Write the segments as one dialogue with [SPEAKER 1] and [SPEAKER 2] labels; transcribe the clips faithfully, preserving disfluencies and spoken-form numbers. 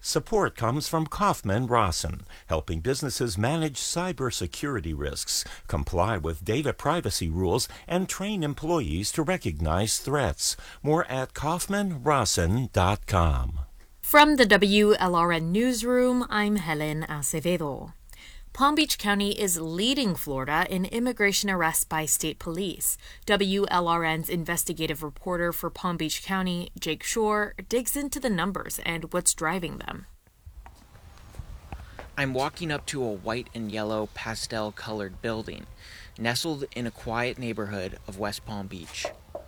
[SPEAKER 1] Support comes from Kaufman Rawson, helping businesses manage cybersecurity risks, comply with data privacy rules, and train employees to recognize threats. More at kaufman rawson dot com.
[SPEAKER 2] From the W L R N Newsroom, I'm Helen Acevedo. Palm Beach County is leading Florida in immigration arrests by state police. W L R N's investigative reporter for Palm Beach County, Jake Shore, digs into the numbers and what's driving them.
[SPEAKER 3] I'm walking up to a white and yellow pastel-colored building, nestled in a quiet neighborhood of West Palm Beach.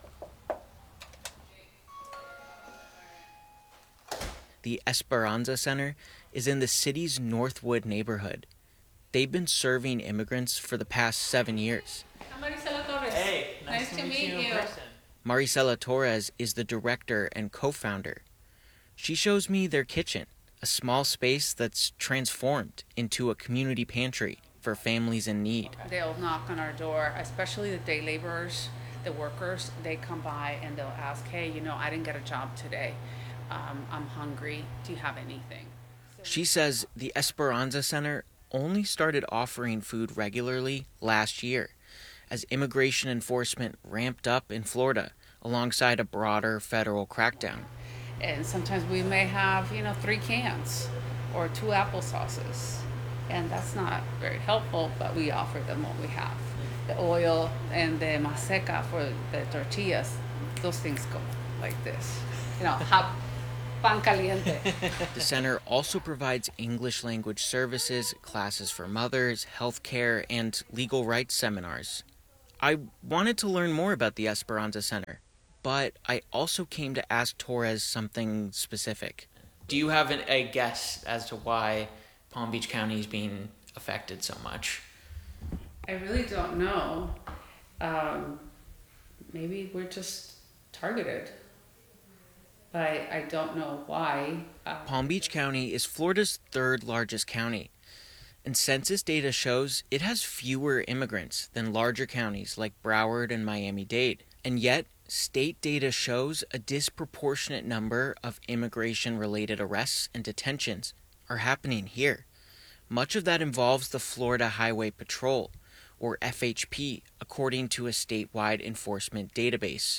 [SPEAKER 3] The Esperanza Center is in the city's Northwood neighborhood. They've been serving immigrants for the past seven years.
[SPEAKER 4] I'm Maricela Torres.
[SPEAKER 5] Hey, nice,
[SPEAKER 4] nice
[SPEAKER 5] to,
[SPEAKER 4] to
[SPEAKER 5] meet,
[SPEAKER 4] meet
[SPEAKER 5] you
[SPEAKER 4] you.
[SPEAKER 5] in person.
[SPEAKER 3] Maricela Torres is the director and co-founder. She shows me their kitchen, a small space that's transformed into a community pantry for families in need.
[SPEAKER 4] They'll knock on our door, especially the day laborers, the workers. They come by and they'll ask, hey, you know, I didn't get a job today. Um, I'm hungry. Do you have anything?
[SPEAKER 3] She says the Esperanza Center only started offering food regularly last year as immigration enforcement ramped up in Florida alongside a broader federal crackdown.
[SPEAKER 4] And sometimes we may have, you know, three cans or two applesauces. And that's not very helpful, but we offer them what we have. The oil and the maseca for the tortillas, those things go like this. You know, hot pan caliente.
[SPEAKER 3] The center also provides English language services, classes for mothers, healthcare, and legal rights seminars. I wanted to learn more about the Esperanza Center, but I also came to ask Torres something specific.
[SPEAKER 5] Do you have an, a guess as to why Palm Beach County is being affected so much?
[SPEAKER 4] I really don't know. Um, maybe we're just targeted. But I, I don't know why. Uh,
[SPEAKER 3] Palm Beach County is Florida's third largest county, and census data shows it has fewer immigrants than larger counties like Broward and Miami-Dade. And yet, state data shows a disproportionate number of immigration-related arrests and detentions are happening here. Much of that involves the Florida Highway Patrol, or F H P, according to a statewide enforcement database.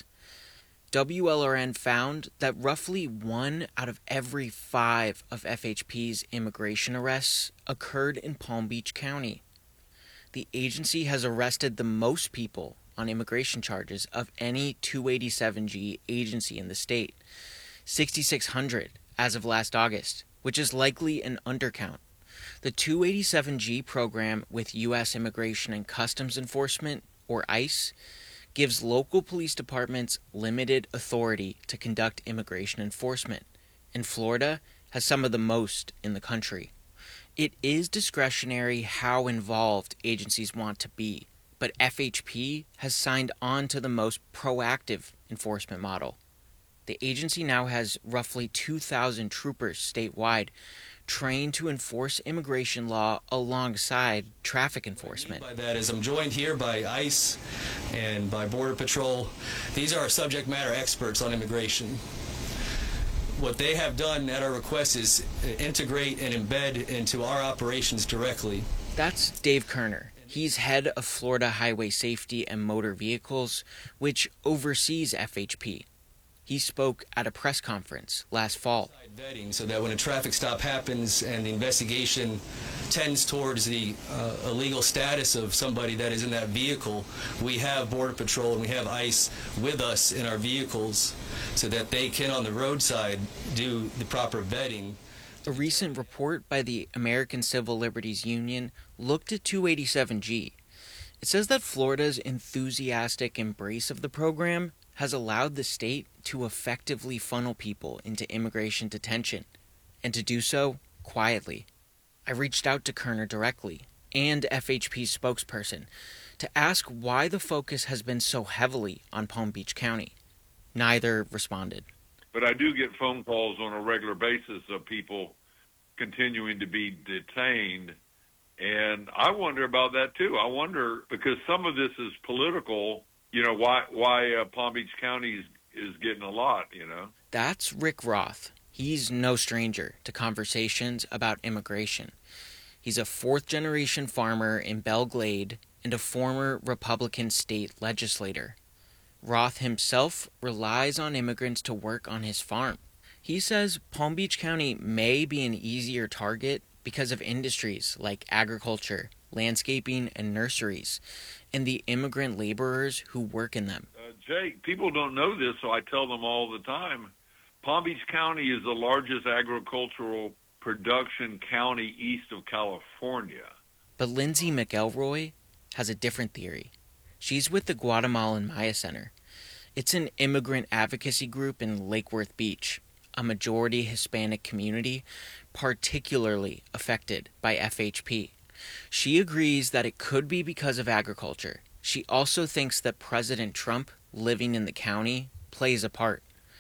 [SPEAKER 3] W L R N found that roughly one out of every five of F H P's immigration arrests occurred in Palm Beach County. The agency has arrested the most people on immigration charges of any two eighty-seven G agency in the state, sixty-six hundred as of last August, which is likely an undercount. The two eighty-seven G program with U S Immigration and Customs Enforcement, or ICE, gives local police departments limited authority to conduct immigration enforcement, and Florida has some of the most in the country. It is discretionary how involved agencies want to be, but F H P has signed on to the most proactive enforcement model. The agency now has roughly two thousand troopers statewide trained to enforce immigration law alongside traffic enforcement.
[SPEAKER 6] By that is I'm joined here by ICE and by Border Patrol. These are our subject matter experts on immigration. What they have done at our request is integrate and embed into our operations directly.
[SPEAKER 3] That's Dave Kerner. He's head of Florida Highway Safety and Motor Vehicles, which oversees F H P. He spoke at a press conference last fall.
[SPEAKER 6] Vetting so that when a traffic stop happens and the investigation tends towards the uh, illegal status of somebody that is in that vehicle, we have Border Patrol and we have ICE with us in our vehicles so that they can, on the roadside, do the proper vetting.
[SPEAKER 3] A recent report by the American Civil Liberties Union looked at two eighty-seven G. It says that Florida's enthusiastic embrace of the program has allowed the state to effectively funnel people into immigration detention, and to do so quietly. I reached out to Kerner directly, and F H P's spokesperson, to ask why the focus has been so heavily on Palm Beach County. Neither responded.
[SPEAKER 7] But I do get phone calls on a regular basis of people continuing to be detained, and I wonder about that too. I wonder, because some of this is political, you know, why why uh, Palm Beach County is, is getting a lot, you know.
[SPEAKER 3] That's Rick Roth. He's no stranger to conversations about immigration. He's a fourth-generation farmer in Belle Glade and a former Republican state legislator. Roth himself relies on immigrants to work on his farm. He says Palm Beach County may be an easier target because of industries like agriculture, landscaping, and nurseries, and the immigrant laborers who work in them.
[SPEAKER 7] Uh, Jake, people don't know this, so I tell them all the time. Palm Beach County is the largest agricultural production county east of California.
[SPEAKER 3] But Lindsay McElroy has a different theory. She's with the Guatemalan Maya Center. It's an immigrant advocacy group in Lake Worth Beach, a majority Hispanic community particularly affected by F H P. She agrees that it could be because of agriculture. She also thinks that President Trump living in the county plays a part.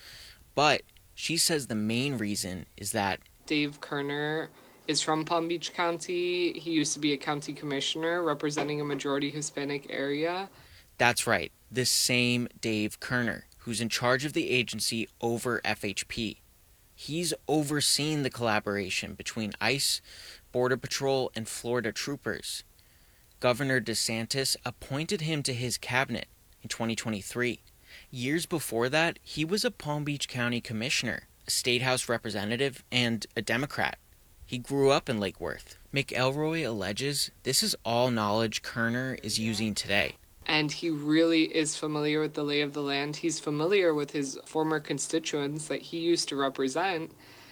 [SPEAKER 3] But she says the main reason is that
[SPEAKER 8] Dave Kerner is from Palm Beach County. He used to be a county commissioner representing a majority Hispanic area.
[SPEAKER 3] That's right, this same Dave Kerner, who's in charge of the agency over F H P. He's overseen the collaboration between ICE, Border Patrol, and Florida troopers. Governor DeSantis appointed him to his cabinet in twenty twenty-three. Years before that, he was a Palm Beach County commissioner, a state house representative, and a Democrat. He grew up in Lake Worth. McElroy alleges this is all knowledge Kerner is using today.
[SPEAKER 8] And he really is familiar with the lay of the land. He's familiar with his former constituents that he used to represent,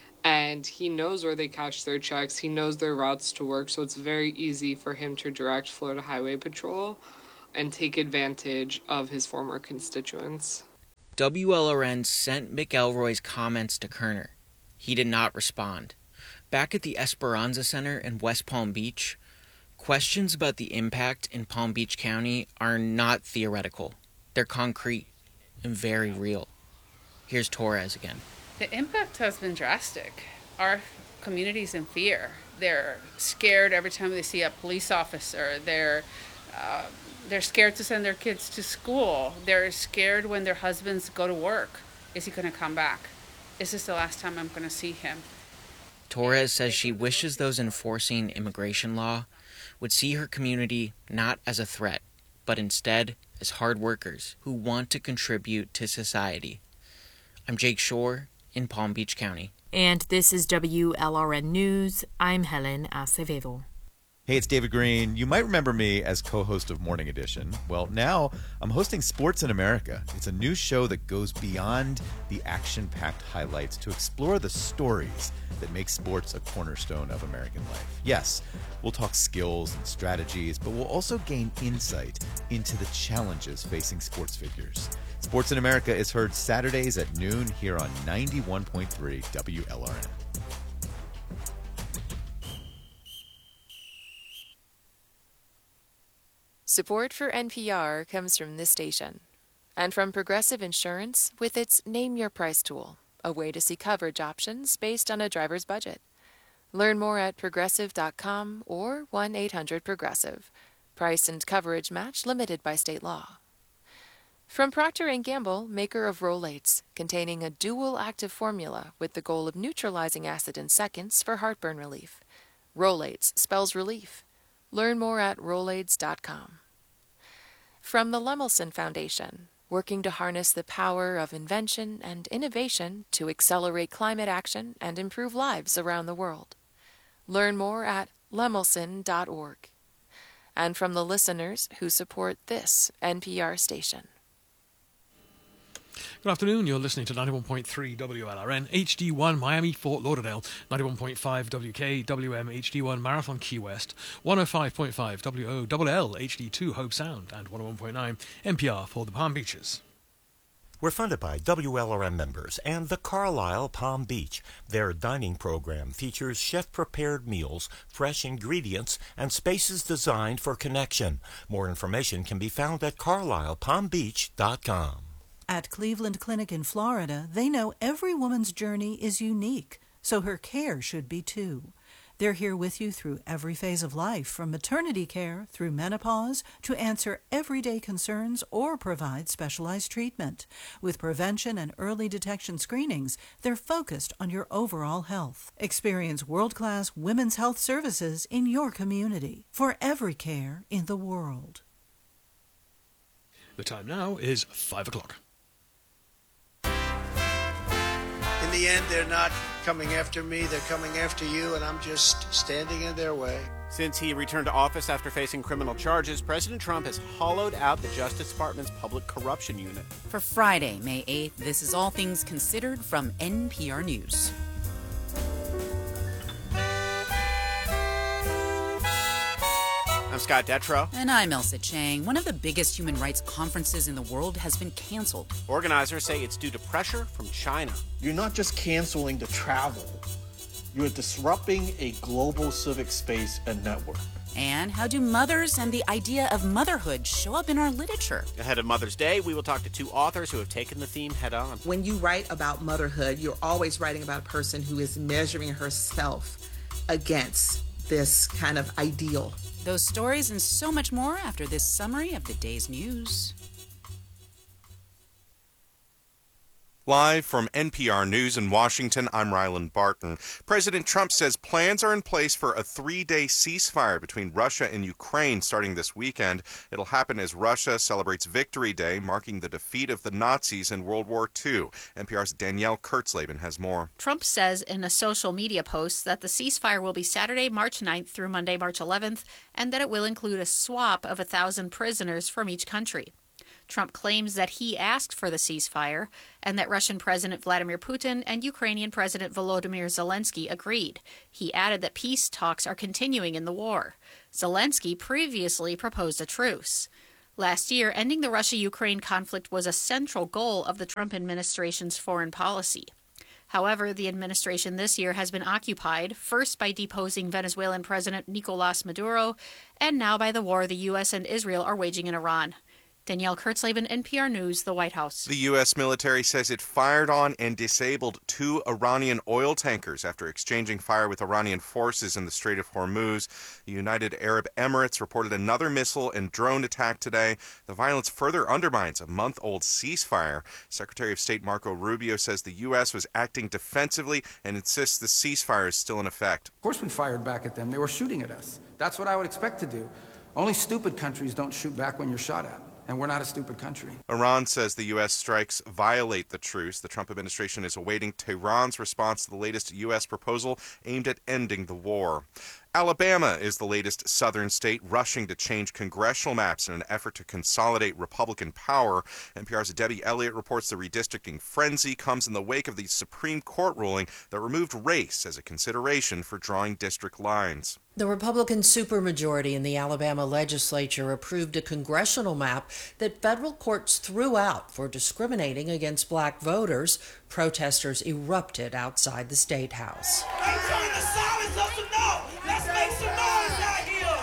[SPEAKER 8] and he knows where they cash their checks. He knows their routes to work, so it's very easy for him to direct Florida Highway Patrol and take advantage of his former constituents.
[SPEAKER 3] W L R N sent McElroy's comments to Kerner. He did not respond. Back at the Esperanza Center in West Palm Beach, questions about the impact in Palm Beach County are not theoretical. They're concrete and very real. Here's Torres again.
[SPEAKER 4] The impact has been drastic. Our community's in fear. They're scared every time they see a police officer. They're uh, they're scared to send their kids to school. They're scared when their husbands go to work. Is he going to come back? Is this the last time I'm going to see him?
[SPEAKER 3] Torres says she wishes those enforcing immigration law would see her community not as a threat, but instead as hard workers who want to contribute to society. I'm Jake Shore in Palm Beach County.
[SPEAKER 2] And this is W L R N News. I'm Helen Acevedo.
[SPEAKER 9] Hey, it's David Green. You might remember me as co-host of Morning Edition. Well, now I'm hosting Sports in America. It's a new show that goes beyond the action-packed highlights to explore the stories that make sports a cornerstone of American life. Yes, we'll talk skills and strategies, but we'll also gain insight into the challenges facing sports figures. Sports in America is heard Saturdays at noon here on ninety-one point three W L R N.
[SPEAKER 10] Support for N P R comes from this station and from Progressive Insurance with its Name Your Price tool, a way to see coverage options based on a driver's budget. Learn more at progressive dot com or one eight hundred progressive. Price and coverage match limited by state law. From Procter and Gamble, maker of Rolaids, containing a dual active formula with the goal of neutralizing acid in seconds for heartburn relief. Rolaids spells relief. Learn more at rolaids dot com. From the Lemelson Foundation, working to harness the power of invention and innovation to accelerate climate action and improve lives around the world. Learn more at lemelson dot org. And from the listeners who support this N P R station.
[SPEAKER 11] Good afternoon, you're listening to ninety-one point three W L R N, H D one Miami, Fort Lauderdale, ninety-one point five W K, W M H D one Marathon, Key West, one oh five point five W O L L, H D two Hope Sound, and one oh one point nine N P R for the Palm Beaches.
[SPEAKER 1] We're funded by W L R M members and the Carlisle Palm Beach. Their dining program features chef-prepared meals, fresh ingredients, and spaces designed for connection. More information can be found at carlisle palm beach dot com.
[SPEAKER 12] At Cleveland Clinic in Florida, they know every woman's journey is unique, so her care should be too. They're here with you through every phase of life, from maternity care through menopause, to answer everyday concerns or provide specialized treatment. With prevention and early detection screenings, they're focused on your overall health. Experience world-class women's health services in your community for every care in the world.
[SPEAKER 11] The time now is five o'clock.
[SPEAKER 13] In the end, they're not coming after me, they're coming after you, and I'm just standing in their way.
[SPEAKER 14] Since he returned to office after facing criminal charges, President Trump has hollowed out the Justice Department's Public Corruption Unit.
[SPEAKER 15] For Friday, May eighth, this is All Things Considered from N P R News.
[SPEAKER 14] I'm Scott Detrow.
[SPEAKER 15] And I'm Elsa Chang. One of the biggest human rights conferences in the world has been canceled.
[SPEAKER 14] Organizers say it's due to pressure from China.
[SPEAKER 16] You're not just canceling the travel, you're disrupting a global civic space and network.
[SPEAKER 15] And how do mothers and the idea of motherhood show up in our literature?
[SPEAKER 14] Ahead of Mother's Day, we will talk to two authors who have taken the theme head on.
[SPEAKER 17] When you write about motherhood, you're always writing about a person who is measuring herself against this kind of ideal.
[SPEAKER 15] Those stories and so much more after this summary of the day's news.
[SPEAKER 18] Live from N P R News in Washington, I'm Ryland Barton. President Trump says plans are in place for a three-day ceasefire between Russia and Ukraine starting this weekend. It'll happen as Russia celebrates Victory Day, marking the defeat of the Nazis in World War Two. N P R's Danielle Kurtzleben has more.
[SPEAKER 19] Trump says in a social media post that the ceasefire will be Saturday, March ninth through Monday, March eleventh, and that it will include a swap of a thousand prisoners from each country. Trump claims that he asked for the ceasefire and that Russian President Vladimir Putin and Ukrainian President Volodymyr Zelensky agreed. He added that peace talks are continuing in the war. Zelensky previously proposed a truce. Last year, ending the Russia-Ukraine conflict was a central goal of the Trump administration's foreign policy. However, the administration this year has been occupied, first by deposing Venezuelan President Nicolas Maduro, and now by the war the U S and Israel are waging in Iran. Danielle Kurtzleben, N P R News, the White House.
[SPEAKER 18] The U S military says it fired on and disabled two Iranian oil tankers after exchanging fire with Iranian forces in the Strait of Hormuz. The United Arab Emirates reported another missile and drone attack today. The violence further undermines a month-old ceasefire. Secretary of State Marco Rubio says the U S was acting defensively and insists the ceasefire is still in effect.
[SPEAKER 20] Of course we fired back at them. They were shooting at us. That's what I would expect to do. Only stupid countries don't shoot back when you're shot at. And we're not a stupid country.
[SPEAKER 18] Iran says the U S strikes violate the truce. The Trump administration is awaiting Tehran's response to the latest U S proposal aimed at ending the war. Alabama is the latest southern state rushing to change congressional maps in an effort to consolidate Republican power. N P R's Debbie Elliott reports the redistricting frenzy comes in the wake of the Supreme Court ruling that removed race as a consideration for drawing district lines.
[SPEAKER 21] The Republican supermajority in the Alabama legislature approved a congressional map that federal courts threw out for discriminating against black voters. Protesters erupted outside the State House.
[SPEAKER 22] Maintain the silence of some noise. Let's make some noise out here.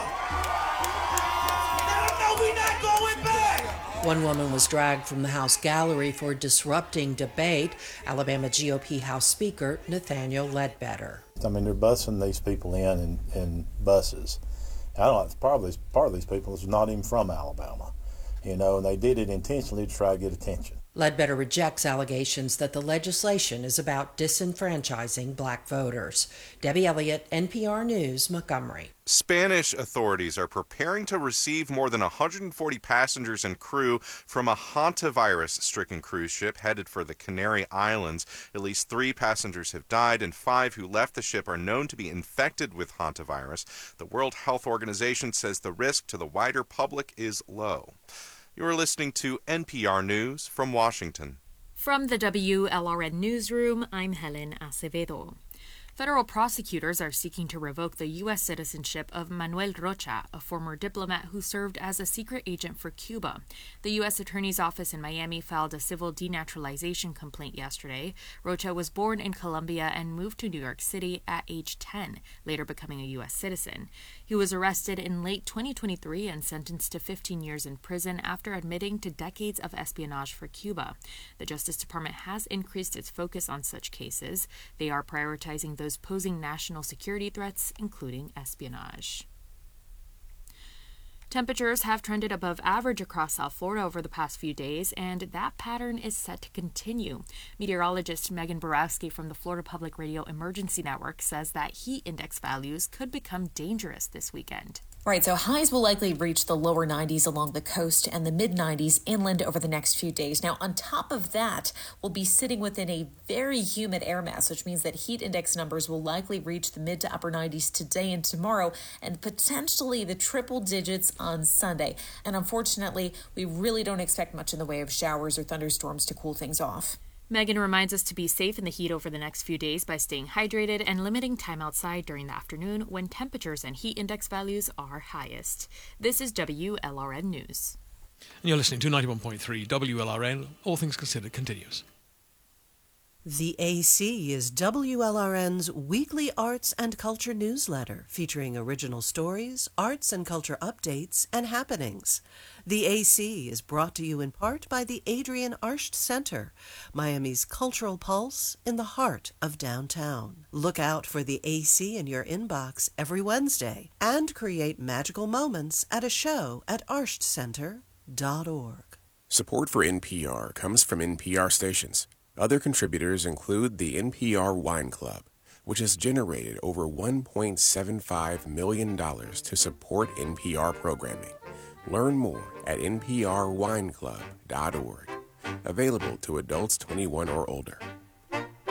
[SPEAKER 22] Let them know we're not going back.
[SPEAKER 21] One woman was dragged from the House gallery for disrupting debate. Alabama G O P House Speaker Nathaniel Ledbetter.
[SPEAKER 23] I mean, they're busing these people in in, in buses. I don't know, probably part of these people is not even from Alabama, you know, and they did it intentionally to try to get attention.
[SPEAKER 21] Ledbetter rejects allegations that the legislation is about disenfranchising black voters. Debbie Elliott, N P R News, Montgomery.
[SPEAKER 18] Spanish authorities are preparing to receive more than one hundred forty passengers and crew from a hantavirus-stricken cruise ship headed for the Canary Islands. At least three passengers have died, and five who left the ship are known to be infected with hantavirus. The World Health Organization says the risk to the wider public is low. You are listening to N P R News from Washington.
[SPEAKER 2] From the W L R N Newsroom, I'm Helen Acevedo. Federal prosecutors are seeking to revoke the U S citizenship of Manuel Rocha, a former diplomat who served as a secret agent for Cuba. The U S Attorney's Office in Miami filed a civil denaturalization complaint yesterday. Rocha was born in Colombia and moved to New York City at age ten, later becoming a U S citizen. He was arrested in late twenty twenty-three and sentenced to fifteen years in prison after admitting to decades of espionage for Cuba. The Justice Department has increased its focus on such cases. They are prioritizing those posing national security threats, including espionage. Temperatures have trended above average across South Florida over the past few days, and that pattern is set to continue. Meteorologist Megan Borowski from the Florida Public Radio Emergency Network says that heat index values could become dangerous this weekend.
[SPEAKER 5] Right, so highs will likely reach the lower nineties along the coast and the mid nineties inland over the next few days. Now, on top of that, we'll be sitting within a very humid air mass, which means that heat index numbers will likely reach the mid to upper nineties today and tomorrow, and potentially the triple digits on Sunday. And unfortunately, we really don't expect much in the way of showers or thunderstorms to cool things off.
[SPEAKER 2] Megan reminds us to be safe in the heat over the next few days by staying hydrated and limiting time outside during the afternoon when temperatures and heat index values are highest. This is W L R N News.
[SPEAKER 11] And you're listening to ninety-one point three W L R N. All Things Considered continues.
[SPEAKER 6] The A C is W L R N's weekly arts and culture newsletter featuring original stories, arts and culture updates, and happenings. The A C is brought to you in part by the Adrienne Arsht Center, Miami's cultural pulse in the heart of downtown. Look out for the A C in your inbox every Wednesday and create magical moments at a show at arsht center dot org.
[SPEAKER 7] Support for N P R comes from N P R stations. Other contributors include the N P R Wine Club, which has generated over one point seven five million dollars to support N P R programming. Learn more at N P R wine club dot org. Available to adults twenty-one or older.